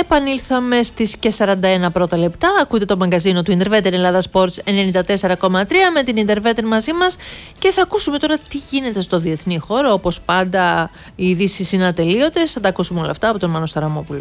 Επανήλθαμε στις και 41 πρώτα λεπτά. Ακούτε το μαγκαζίνο του Interveter Ελλάδα Sports 94,3 με την Interveter μαζί μας και θα ακούσουμε τώρα τι γίνεται στο διεθνή χώρο. Όπως πάντα, οι ειδήσεις είναι ατελείωτες. Θα τα ακούσουμε όλα αυτά από τον Μάνο Σταραμόπουλο.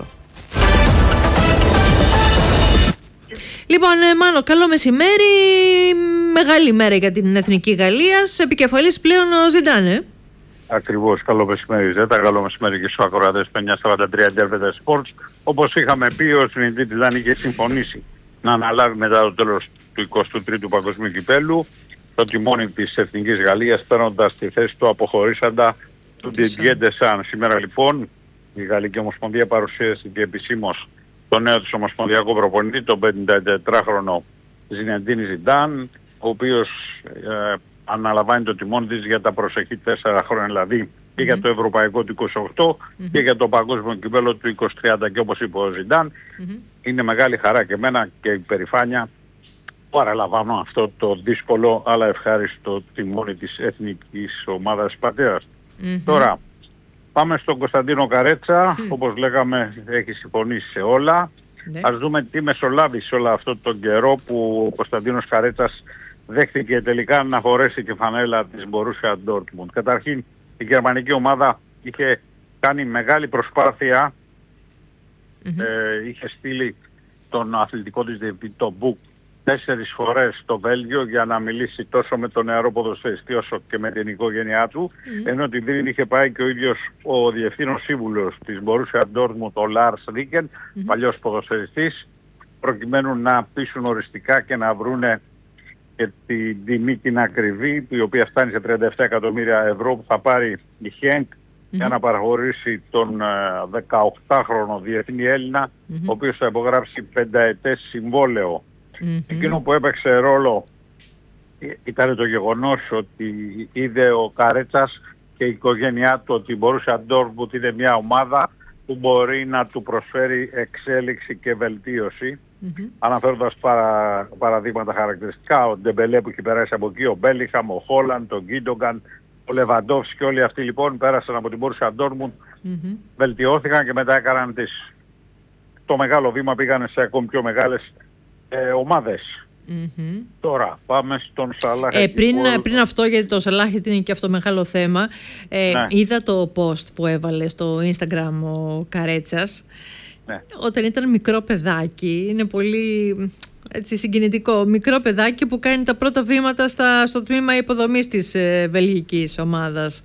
Λοιπόν, Μάνο, καλό μεσημέρι. Μεγάλη μέρα για την Εθνική Γαλλίας. Επικεφαλής πλέον ο Ζιντάν, Ακριβώς, καλό μεσημέρι Ζέτα, καλό μεσημέρι και στους ακροατές του 943 Interveter Sports. Όπως είχαμε πει, ο συνειδητής Ζιντάν είχε συμφωνήσει να αναλάβει μετά το τέλος του 23ου Παγκοσμίου Κυπέλλου το τιμόνι της Εθνικής Γαλλίας, παίρνοντας τη θέση του αποχωρήσαντα του Didier Deschamps. Σήμερα λοιπόν η Γαλλική Ομοσπονδία παρουσίασε και επισήμως το νέο της ομοσπονδιακό προπονητή, τον 54χρονο Ζινεντίν Ζιντάν, ο οποίος αναλαμβάνει το τιμόνι της για τα προσεχή 4 χρόνια, δηλαδή και για το Ευρωπαϊκό του 28 και για το Παγκόσμιο Κυπέλλο του 2030. Και όπως είπε ο Ζιντάν, είναι μεγάλη χαρά και εμένα και υπερηφάνεια που αναλαμβάνω αυτό το δύσκολο αλλά ευχάριστο τιμόνι της εθνικής ομάδας πατέρας. Τώρα πάμε στον Κωνσταντίνο Καρέτσα. Όπως λέγαμε, έχει συμφωνήσει σε όλα. Ας δούμε τι μεσολάβησε όλο αυτό τον καιρό που ο Κωνσταντίνος Καρέτσας δέχτηκε τελικά να φορέσει και φανέλα της Borussia Dortmund. Καταρχήν, η γερμανική ομάδα είχε κάνει μεγάλη προσπάθεια. Είχε στείλει τον αθλητικό της διευθυντή, τον Μπουκ, 4 φορές στο Βέλγιο για να μιλήσει τόσο με τον νεαρό ποδοσφαιριστή όσο και με την οικογένειά του, ενώ την Τρίτη είχε πάει και ο ίδιος ο διευθύνων σύμβουλος της Borussia Dortmund, ο Λάρς Ρίκεν, παλιός ποδοσφαιριστής, προκειμένου να πείσουν οριστικά και να βρούνε και την τιμή την ακριβή, η οποία φτάνει σε 37 εκατομμύρια ευρώ, που θα πάρει η Χέντ για να παραχωρήσει τον 18χρονο διεθνή Έλληνα, ο οποίος θα υπογράψει 5ετές συμβόλαιο. Εκείνο που έπαιξε ρόλο ήταν το γεγονός ότι είδε ο Καρέτσας και η οικογένειά του ότι η Borussia Dortmund είναι μια ομάδα που μπορεί να του προσφέρει εξέλιξη και βελτίωση. Αναφέροντας παραδείγματα χαρακτηριστικά, ο Ντεμπελέ που έχει περάσει από εκεί, ο Μπέλιχαμ, ο Χόλαντ, ο Γκίντογκαν, ο Λεβαντόφσκι, όλοι αυτοί λοιπόν πέρασαν από την Borussia Dortmund, βελτιώθηκαν και μετά έκαναν το μεγάλο βήμα, πήγαν σε ακόμη πιο μεγάλες ομάδες. Τώρα πάμε στον Σαλάχ. Πριν αυτό, γιατί το Σαλάχ είναι και αυτό μεγάλο θέμα, είδα το post που έβαλε στο Instagram ο Καρέτσας. Όταν ήταν μικρό παιδάκι, είναι πολύ έτσι συγκινητικό, μικρό παιδάκι που κάνει τα πρώτα βήματα στο τμήμα υποδομής της βελγικής ομάδας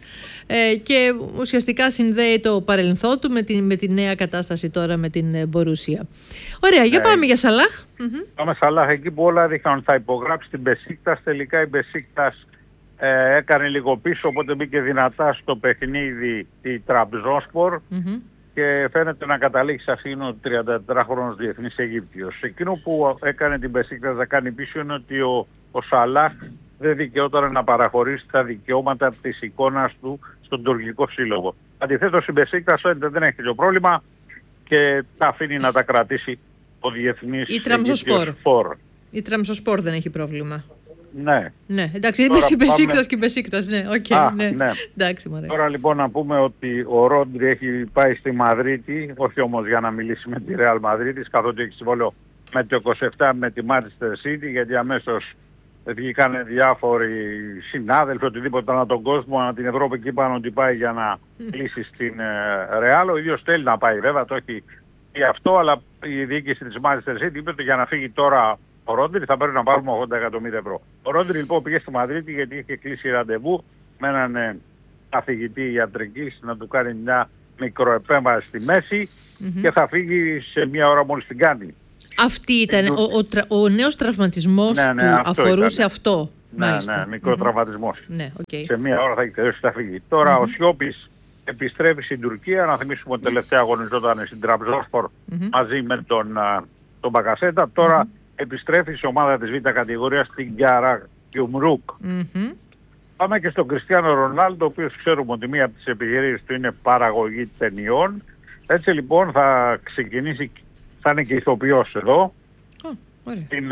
και ουσιαστικά συνδέει το παρελθόν του με τη νέα κατάσταση τώρα με την Μπορούσια. Ωραία, για πάμε για Σαλάχ. Πάμε Σαλάχ, εκεί που όλα δείχναν ότι θα υπογράψει την Μπεσίκτας. Τελικά η Μπεσίκτας έκανε λίγο πίσω, οπότε μπήκε δυνατά στο παιχνίδι η Τραμπζόνσπορ και φαίνεται να καταλήξει σε αυτήν ο 34χρονος διεθνής Αιγύπτιος. Εκείνο που έκανε την Μπεσίκτας να κάνει πίσω είναι ότι ο Σαλάχ δεν δικαιόταν να παραχωρήσει τα δικαιώματα της εικόνας του στον τουρκικό σύλλογο. Αντιθέτως η Μπεσίκτας φαίνεται δεν έχει το πρόβλημα και τα αφήνει να τα κρατήσει ο διεθνής Αιγύπτιος. Η Τραμσοσπόρ δεν έχει πρόβλημα. Ναι, εντάξει, είμαι η Μπεσίκτας και η Μπεσίκτας, ναι. Εντάξει, τώρα λοιπόν να πούμε ότι ο Ρόντρι έχει πάει στη Μαδρίτη, όχι όμως για να μιλήσει με τη Ρεάλ Μαδρίτης, καθότι έχει συμβόλαιο με το 27 με τη Manchester City, γιατί αμέσως βγήκαν διάφοροι συνάδελφοι, οτιδήποτε ανά τον κόσμο, ανά την Ευρώπη, και είπαν ότι πάει για να λύσει στην Ρεάλ. Ο ίδιος θέλει να πάει, βέβαια, το έχει πει αυτό, αλλά η διοίκηση της Manchester City είπε ότι για να φύγει τώρα ο Ρόντρι θα πρέπει να πάρουμε 80 εκατομμύρια ευρώ. Ο Ρόντρι λοιπόν πήγε στη Μαδρίτη γιατί είχε κλείσει ραντεβού με έναν καθηγητή ιατρικής να του κάνει μια μικροεπέμβαση στη μέση και θα φύγει σε μια ώρα μόλις την κάνει. Αυτή ήταν ο νέος τραυματισμός του, αφορούσε αυτό. Ναι, μικρό τραυματισμός. Okay. Σε μια ώρα θα έχει τελειώσει, θα φύγει. Τώρα ο Σιώπης επιστρέφει στην Τουρκία. Να θυμίσουμε ότι τελευταία αγωνιζόταν στην Τραμπζόνσπορ μαζί με τον Μπακασέτα. Τώρα επιστρέφει σε ομάδα της Β' κατηγορίας στην Γκιουμρούκ. Πάμε και στον Κριστιάνο Ρονάλντο, ο οποίος ξέρουμε ότι μία από τις επιχειρήσεις του είναι παραγωγή ταινιών. Έτσι λοιπόν θα ξεκινήσει, θα είναι και ηθοποιός εδώ, την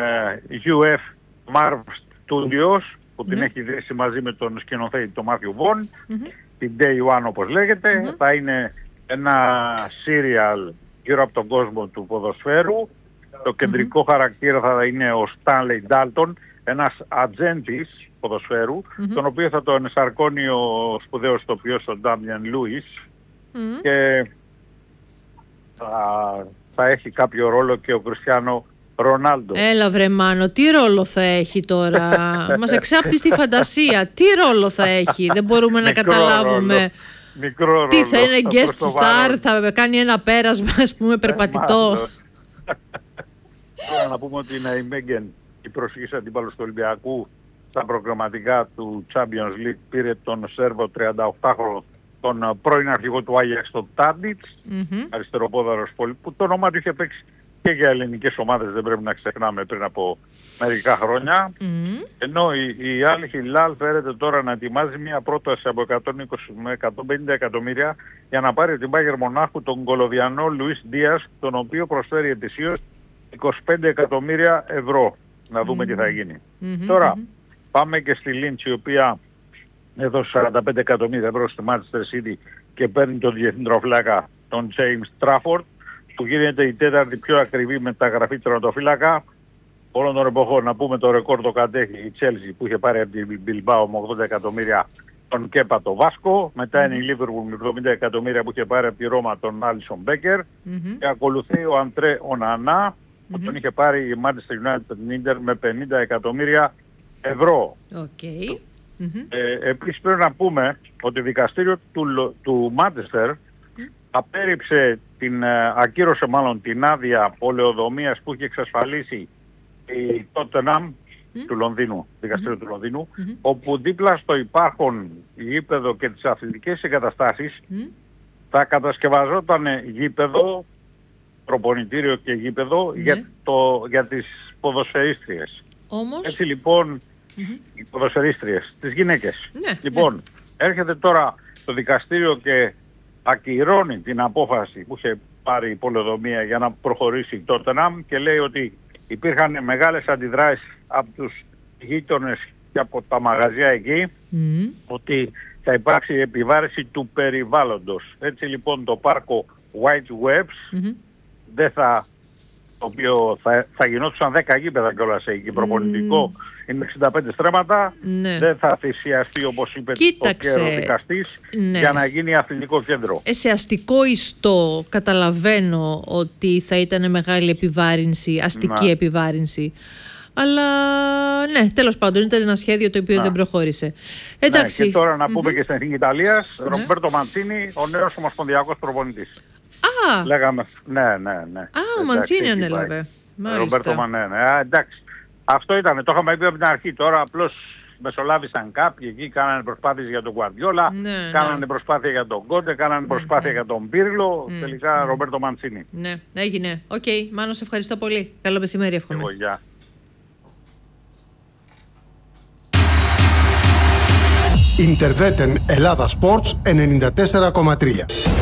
UF Marv Studios, που την έχει δέσει μαζί με τον σκηνοθέτη τον Μάθιου Βον, την Day One όπως λέγεται. Θα είναι ένα serial γύρω από τον κόσμο του ποδοσφαίρου. Το κεντρικό χαρακτήρα θα είναι ο Στάνλεϊ Ντάλτον, ένας ατζέντης ποδοσφαίρου, τον οποίο θα τον ενσαρκώνει ο σπουδαίος τοπιός ο Ντάμιαν Λούις και θα έχει κάποιο ρόλο και ο Κριστιάνο Ρονάλντο. Έλα βρε Μάνο, τι ρόλο θα έχει τώρα? Μας εξάπτει στη φαντασία. Τι ρόλο θα έχει? Δεν μπορούμε να καταλάβουμε. Μικρό ρόλο. Τι θα είναι guest star, θα κάνει ένα πέρασμα, ας πούμε, περπατητό. Τώρα να πούμε ότι η Μέγεν, η προσφυγής αντίπαλος του Ολυμπιακού, στα προγραμματικά του Champions League πήρε τον Σέρβο 38χρονο, τον πρώην αρχηγό του Άγιαξ, τον Τάντιτς, αριστεροπόδαρος πολύ, που το όνομα του είχε παίξει και για ελληνικές ομάδες, δεν πρέπει να ξεχνάμε, πριν από μερικά χρόνια. Ενώ η Al Hilal φέρεται τώρα να ετοιμάζει μια πρόταση από 120 με 150 εκατομμύρια για να πάρει την Bayern Μονάχου τον Κολοβιανό Λουίς Δίας, τον οποίο προσφέρει ετησίως 25 εκατομμύρια ευρώ. Να δούμε τι θα γίνει. Τώρα πάμε και στη Λίντς, η οποία έδωσε 45 εκατομμύρια ευρώ στη Manchester City και παίρνει τον διεθνή τερματοφύλακα τον James Trafford, που γίνεται η τέταρτη πιο ακριβή μεταγραφή τερματοφύλακα όλων των εποχών. Να πούμε το ρεκόρ το κατέχει η Chelsea, που είχε πάρει από την Bilbao με 80 εκατομμύρια τον Κέπα το Βάσκο. Μετά είναι η Liverpool με 70 εκατομμύρια που είχε πάρει από τη Ρώμα τον Άλισον Μπέκερ. Και ακολουθεί ο Αντρέ Ονανά, που τον είχε πάρει η Manchester United την Inter με 50 εκατομμύρια ευρώ. Επίσης πρέπει να πούμε ότι το δικαστήριο του Manchester απέρριψε ακύρωσε μάλλον την άδεια πολεοδομίας που είχε εξασφαλίσει η Tottenham του Λονδίνου, δικαστήριο του Λονδίνου, όπου δίπλα στο υπάρχον γήπεδο και τις αθλητικές εγκαταστάσεις θα κατασκευαζόταν γήπεδο, προπονητήριο και γήπεδο για τις ποδοσφαιρίστριες. Όμως... Έτσι λοιπόν, οι ποδοσφαιρίστριες, τις γυναίκες. Λοιπόν, έρχεται τώρα το δικαστήριο και ακυρώνει την απόφαση που είχε πάρει η πολεοδομία για να προχωρήσει η Tottenham και λέει ότι υπήρχαν μεγάλες αντιδράσεις από τους γείτονες και από τα μαγαζιά εκεί, ότι θα υπάρξει επιβάρηση του περιβάλλοντος. Έτσι λοιπόν το πάρκο White Webs δεν θα, το οποίο θα γινόντουσαν 10 γήπεδα κιόλας εκεί, προπονητικό, είναι 65 στρέμματα, δεν θα θυσιαστεί όπως είπε το καιρό δικαστής για να γίνει αθλητικό κέντρο. Σε αστικό ιστό καταλαβαίνω ότι θα ήταν μεγάλη επιβάρυνση, αστική επιβάρυνση. Αλλά ναι, τέλος πάντων ήταν ένα σχέδιο το οποίο δεν προχώρησε. Εντάξει. Και τώρα να πούμε και στην Εθνική Ιταλίας, Ρομπέρτο Μαντσίνι, ο νέος ομοσπονδιακός προπονητής. Λέγαμε, ναι. Ο Μαντσίνι ανέλαβε. Ρομπέρτο εντάξει. Αυτό ήταν, το είχαμε πει από την αρχή. Τώρα απλώς μεσολάβησαν κάποιοι εκεί, κάνανε προσπάθειες για τον Γκουαρδιόλα, κάνανε προσπάθεια για τον Κόντε, κάνανε προσπάθεια για τον Πίρλο. Τελικά Ρομπέρτο Μαντσίνι. Ναι, έγινε. Οκ, Μάνο, σε ευχαριστώ πολύ. Καλό μεσημέρι, εύχομαι. Γεια. Interveten Ελλάδα Sports 94,3.